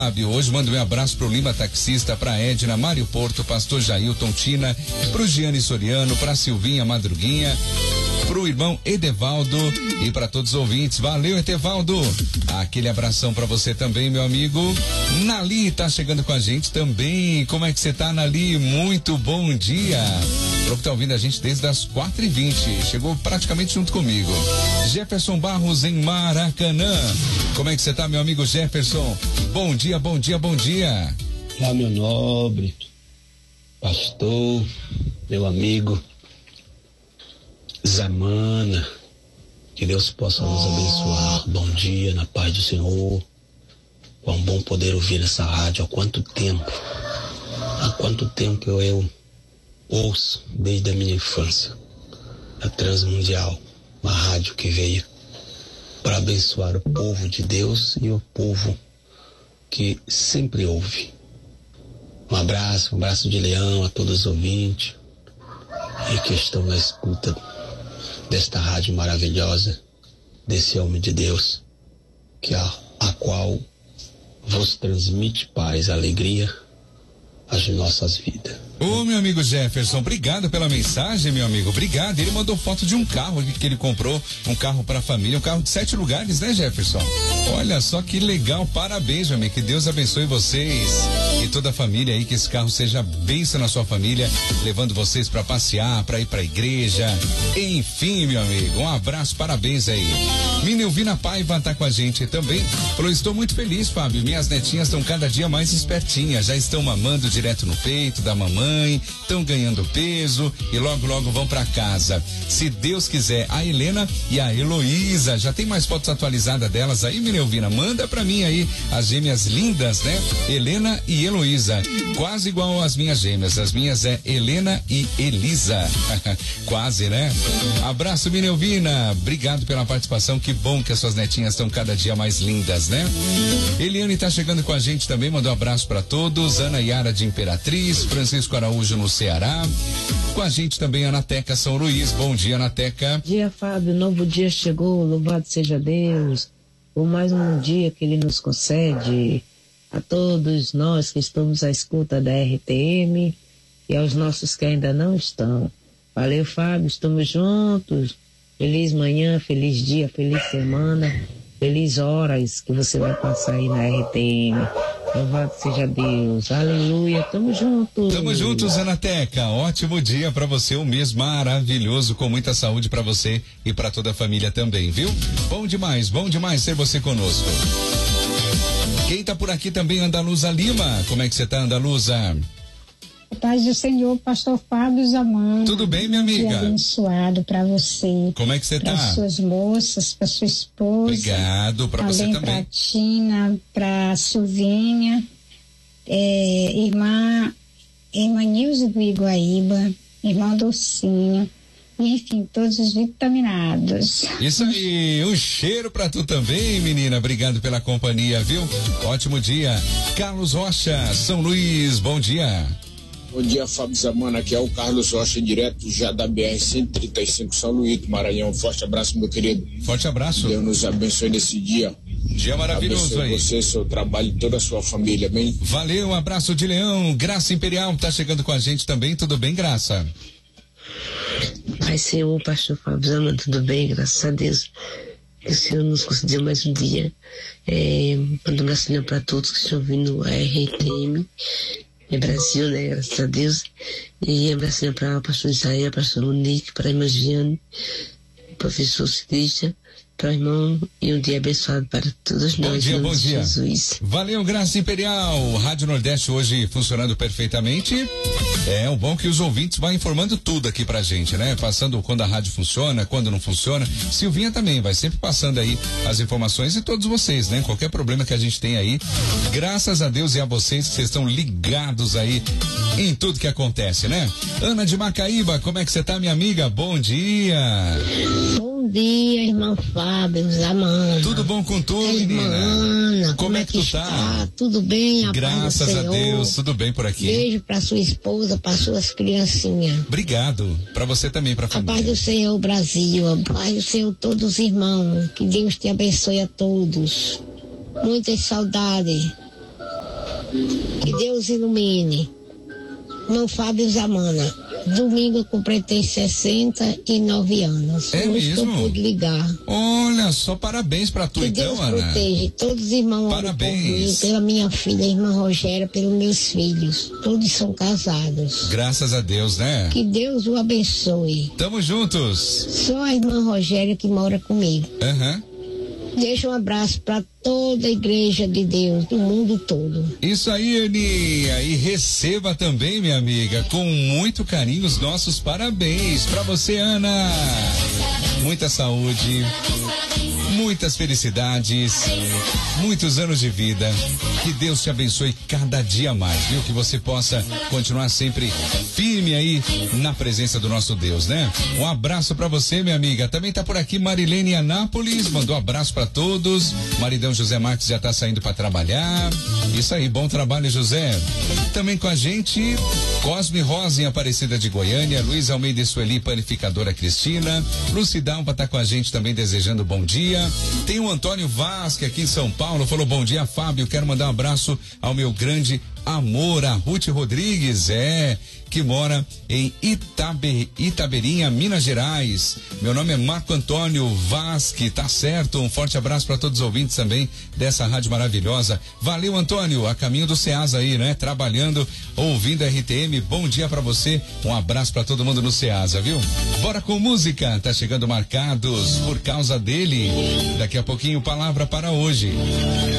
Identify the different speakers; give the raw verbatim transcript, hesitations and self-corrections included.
Speaker 1: Hoje mando um abraço pro Lima Taxista, pra Edna, Mário Porto, Pastor Jailton, Tina, pro Giane Soriano, pra Silvinha Madruguinha, pro irmão Edevaldo e para todos os ouvintes. Valeu, Edevaldo. Aquele abração para você também, meu amigo. Nali tá chegando com a gente também. Como é que você tá, Nali? Muito bom dia. Pro que tá ouvindo a gente desde as quatro e vinte. Chegou praticamente junto comigo. Jefferson Barros em Maracanã. Como é que você tá, meu amigo Jefferson? Bom dia, bom dia, bom dia.
Speaker 2: Olá, meu nobre pastor, meu amigo Zamana, que Deus possa nos abençoar. Bom dia, na paz do Senhor. Quão bom poder ouvir essa rádio. Há quanto tempo, há quanto tempo eu, eu ouço, desde a minha infância, a Transmundial, uma rádio que veio para abençoar o povo de Deus e o povo que sempre ouve. Um abraço, um abraço de leão a todos os ouvintes e que estão na escuta desta rádio maravilhosa, desse homem de Deus, que a, a qual vos transmite paz, alegria às nossas vidas.
Speaker 1: Ô, meu amigo Jefferson, obrigado pela mensagem, meu amigo, obrigado. Ele mandou foto de um carro que ele comprou, um carro para a família, um carro de sete lugares, né, Jefferson? Olha só que legal, parabéns, meu amigo, que Deus abençoe vocês e toda a família aí, que esse carro seja bênção na sua família, levando vocês para passear, para ir para a igreja, enfim, meu amigo, um abraço, parabéns aí. Minilvina Paiva tá com a gente também, falou, estou muito feliz, Fábio, minhas netinhas estão cada dia mais espertinhas, já estão mamando direto no peito da mamãe, estão ganhando peso e logo logo vão para casa, se Deus quiser. A Helena e a Heloísa, já tem mais fotos atualizadas delas aí, Minelvina? Manda pra mim aí, as gêmeas lindas, né? Helena e Heloísa, quase igual às minhas gêmeas, as minhas é Helena e Elisa. Quase, né? Abraço, Minelvina, obrigado pela participação, que bom que as suas netinhas estão cada dia mais lindas, né? Eliane tá chegando com a gente também, mandou um abraço pra todos. Ana Yara de Imperatriz, Francisco Araújo no Ceará, com a gente também a Nateca São Luís. Bom dia, Nateca.
Speaker 3: Bom dia, Fábio, novo dia chegou, louvado seja Deus por mais um dia que ele nos concede, a todos nós que estamos à escuta da R T M e aos nossos que ainda não estão. Valeu, Fábio, estamos juntos. Feliz manhã, feliz dia, feliz semana, feliz horas que você vai passar aí na R T M. Louvado seja Deus, aleluia, tamo juntos.
Speaker 1: Tamo juntos, Anateca, ótimo dia pra você, um mês maravilhoso, com muita saúde pra você e pra toda a família também, viu? Bom demais, bom demais ter você conosco. Quem tá por aqui também, Andaluza Lima, como é que você tá, Andaluza?
Speaker 4: Paz do Senhor, pastor Fábio Zamana.
Speaker 1: Tudo bem, minha amiga?
Speaker 4: Um dia abençoado para você.
Speaker 1: Como é que você tá?
Speaker 4: Para suas moças, para sua esposa.
Speaker 1: Obrigado, para você também.
Speaker 4: Para Tina, para Silvinha, é, irmã, irmã Nilza do Iguaíba, irmão Docinho, enfim, todos os vitaminados.
Speaker 1: Isso aí, um cheiro pra tu também, menina, obrigado pela companhia, viu? Ótimo dia. Carlos Rocha, São Luís, bom dia.
Speaker 5: Bom dia, Fábio Zamana, aqui é o Carlos Rocha, direto já da B R cento e trinta e cinco, São Luís, Maranhão. Forte abraço, meu querido.
Speaker 1: Forte abraço.
Speaker 5: Deus nos abençoe nesse dia.
Speaker 1: Dia maravilhoso
Speaker 5: abençoe
Speaker 1: aí.
Speaker 5: Você, seu trabalho e toda a sua família, bem?
Speaker 1: Valeu, um abraço de leão. Graça Imperial tá chegando com a gente também, tudo bem, Graça?
Speaker 3: Pai Senhor, pastor Fábio Zamana, tudo bem, graças a Deus. Que o Senhor nos concedeu mais um dia. É, mando um abraço para todos que estão ouvindo a R T M. É Brasil, né? Graças a Deus. E abraço para o pastor Isaías, pastor Monique, para a irmã Giane, professor ciclista, para o irmão, e um dia abençoado para todos
Speaker 1: bom
Speaker 3: nós.
Speaker 1: Dia, bom dia,
Speaker 3: Jesus.
Speaker 1: Valeu, Graça Imperial. Rádio Nordeste hoje funcionando perfeitamente. É o bom que os ouvintes vão informando tudo aqui pra gente, né? Passando quando a rádio funciona, quando não funciona. Silvinha também vai sempre passando aí as informações e todos vocês, né? Qualquer problema que a gente tem aí, graças a Deus e a vocês que vocês estão ligados aí em tudo que acontece, né? Ana de Macaíba, como é que você tá, minha amiga? Bom dia.
Speaker 6: Bom dia, irmão Fábio Zamana.
Speaker 1: Tudo bom com tu, menina?
Speaker 6: Ana, como,
Speaker 1: como é que tu
Speaker 6: está?
Speaker 1: tá?
Speaker 6: Tudo bem, a
Speaker 1: Graças
Speaker 6: paz do
Speaker 1: a
Speaker 6: Senhor.
Speaker 1: Deus, tudo bem por aqui.
Speaker 6: Beijo para sua esposa, para suas criancinhas.
Speaker 1: Obrigado, para você também, para a família.
Speaker 6: A paz do Senhor, Brasil, a paz do Senhor, todos os irmãos. Que Deus te abençoe a todos. Muitas saudades. Que Deus ilumine. Meu Fábio Zamana. Domingo eu completei sessenta e nove anos.
Speaker 1: É
Speaker 6: Hoje
Speaker 1: mesmo?
Speaker 6: eu pude ligar.
Speaker 1: Olha, só parabéns pra tu
Speaker 6: Que
Speaker 1: então,
Speaker 6: Deus
Speaker 1: Ana.
Speaker 6: proteja todos os irmãos
Speaker 1: Parabéns.
Speaker 6: por mim, pela minha filha, a irmã Rogéria, pelos meus filhos. Todos são casados.
Speaker 1: Graças a Deus, né?
Speaker 6: Que Deus o abençoe.
Speaker 1: Tamo juntos.
Speaker 6: Só a irmã Rogéria que mora comigo.
Speaker 1: Aham.
Speaker 6: Deixa um abraço para toda a igreja de Deus, do mundo todo.
Speaker 1: Isso aí, Aninha. E receba também, minha amiga, com muito carinho os nossos parabéns pra você, Ana. Muita saúde, muitas felicidades, muitos anos de vida. Que Deus te abençoe cada dia mais, viu? Que você possa continuar sempre firme aí na presença do nosso Deus, né? Um abraço pra você, minha amiga. Também tá por aqui Marilene Anápolis, mandou um abraço pra todos. Maridão José Marques já tá saindo pra trabalhar. Isso aí, bom trabalho, José. Também com a gente, Cosme Rosa em Aparecida de Goiânia, Luiz Almeida e Sueli, panificadora Cristina, Lucidalva tá com a gente também desejando bom dia. Tem o Antônio Vasque aqui em São Paulo, falou bom dia, Fábio, quero mandar um abraço ao meu grande amor, a Ruth Rodrigues, é, que mora em Itabe, Itabeirinha, Minas Gerais. Meu nome é Marco Antônio Vasque, tá certo? Um forte abraço para todos os ouvintes também dessa rádio maravilhosa. Valeu, Antônio, a caminho do Ceasa aí, né? Trabalhando, ouvindo a R T M. Bom dia para você. Um abraço para todo mundo no Ceasa, viu? Bora com música. Tá chegando Marcados por causa dele. Daqui a pouquinho, palavra para hoje.